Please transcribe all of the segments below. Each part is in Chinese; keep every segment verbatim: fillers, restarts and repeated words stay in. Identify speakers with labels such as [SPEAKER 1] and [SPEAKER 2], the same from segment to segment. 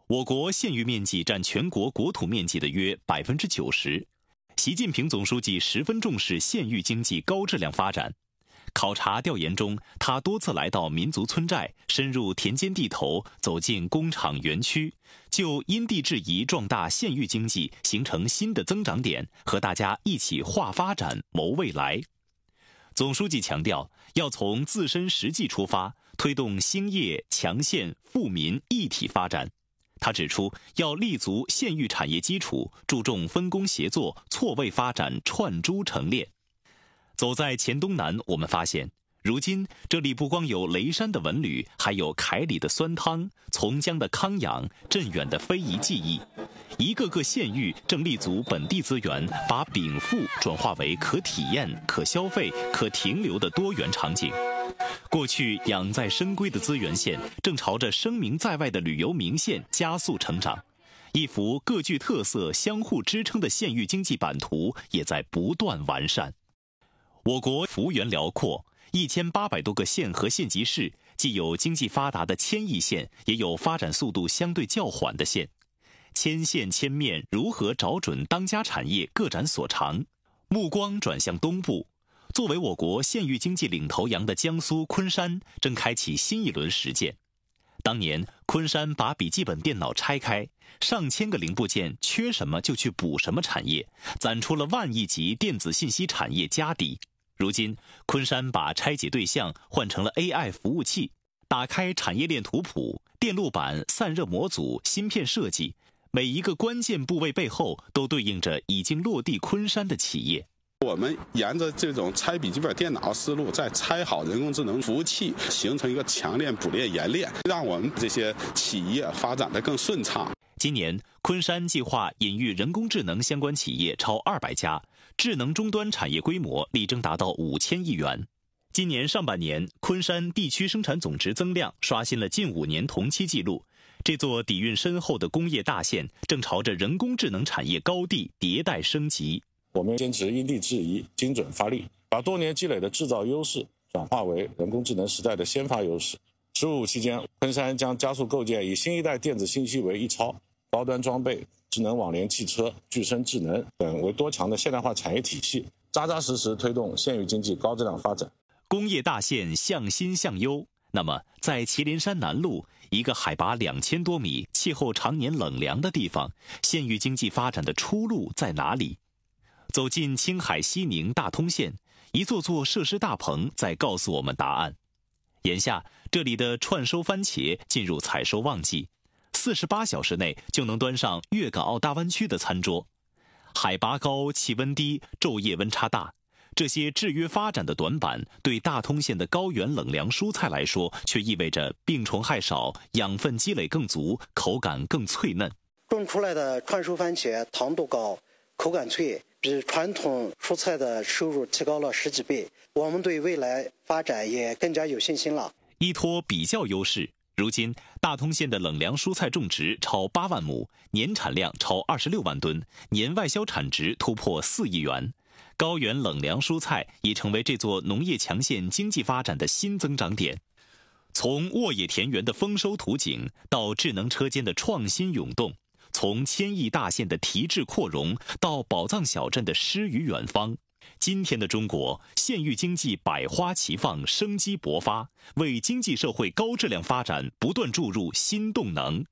[SPEAKER 1] 我国县域面积占全国国土面积的约百分之九十。习近平总书记十分重视县域经济高质量发展。考察调研中，他多次来到民族村寨，深入田间地头，走进工厂园区，就因地制宜壮大县域经济，形成新的增长点，和大家一起划发展、谋未来。总书记强调，要从自身实际出发，推动兴业、强县、富民一体发展。他指出，要立足县域产业基础，注重分工协作、错位发展、串珠成链。走在黔东南，我们发现，如今这里不光有雷山的文旅，还有凯里的酸汤、从江的康养、镇远的非遗技艺。一个个县域正立足本地资源，把禀赋转化为可体验、可消费、可停留的多元场景。过去养在深闺的资源县，正朝着声名在外的旅游名县加速成长。一幅各具特色、相互支撑的县域经济版图也在不断完善。我国幅员辽阔，一千八百多个县和县级市，既有经济发达的千亿县，也有发展速度相对较缓的县。千县千面，如何找准当家产业，各展所长？目光转向东部，作为我国县域经济领头羊的江苏昆山，正开启新一轮实践。当年，昆山把笔记本电脑拆开，上千个零部件，缺什么就去补什么产业，攒出了万亿级电子信息产业家底。如今，昆山把拆解对象换成了 A I 服务器，打开产业链图谱，电路板、散热模组、芯片设计，每一个关键部位背后都对应着已经落地昆山的企业。
[SPEAKER 2] 我们沿着这种拆笔记本电脑思路，再拆好人工智能服务器，形成一个强链、补链、冶链，让我们这些企业发展得更顺畅。
[SPEAKER 1] 今年，昆山计划引育人工智能相关企业超二百家，智能终端产业规模力争达到五千亿元。今年上半年，昆山地区生产总值增量刷新了近五年同期纪录。这座底蕴深厚的工业大县，正朝着人工智能产业高地迭代升级。
[SPEAKER 3] 我们坚持因地制宜、精准发力，把多年积累的制造优势转化为人工智能时代的先发优势。“十五”期间，昆山将加速构建以新一代电子信息为一操、高端装备、智能网联汽车、具身智能等为多强的现代化产业体系，扎扎实实推动县域经济高质量发展。
[SPEAKER 1] 工业大县向新向优。那么，在祁连山南麓一个海拔两千多米、气候常年冷凉的地方，县域经济发展的出路在哪里？走进青海西宁大通县，一座座设施大棚在告诉我们答案。眼下，这里的串收番茄进入采收旺季，四十八小时内就能端上粤港澳大湾区的餐桌。海拔高，气温低，昼夜温差大，这些制约发展的短板，对大通县的高原冷凉蔬菜来说，却意味着病虫害少，养分积累更足，口感更脆嫩。
[SPEAKER 4] 种出来的串收番茄糖度高，口感脆，比传统蔬菜的收入提高了十几倍。我们对未来发展也更加有信心了。
[SPEAKER 1] 依托比较优势，如今大通县的冷凉蔬菜种植超八万亩，年产量超二十六万吨，年外销产值突破四亿元。高原冷凉蔬菜已成为这座农业强县经济发展的新增长点。从沃野田园的丰收图景，到智能车间的创新涌动，从千亿大县的提质扩容，到宝藏小镇的诗与远方，今天的中国，县域经济百花齐放，生机勃发，为经济社会高质量发展不断注入新动能。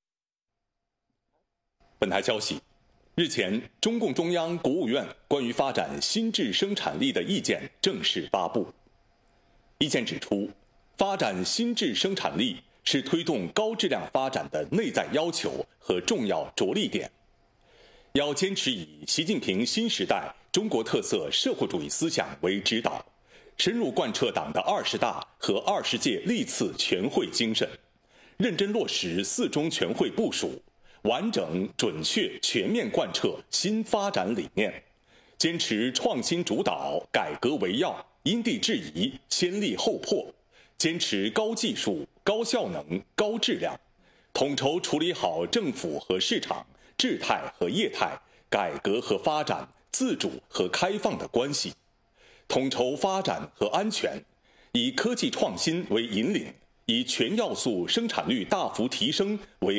[SPEAKER 5] 本台消息，日前，中共中央、国务院关于发展新质生产力的意见正式发布。意见指出，发展新质生产力是推动高质量发展的内在要求和重要着力点。要坚持以习近平新时代中国特色社会主义思想为指导，深入贯彻党的二十大和二十届历次全会精神，认真落实四中全会部署，完整、准确、全面贯彻新发展理念，坚持创新主导、改革为要、因地制宜、先立后破，坚持高技术、高效能、高质量，统筹处理好政府和市场、质态和业态、改革和发展、自主和开放的关系，统筹发展和安全，以科技创新为引领，以全要素生产率大幅提升为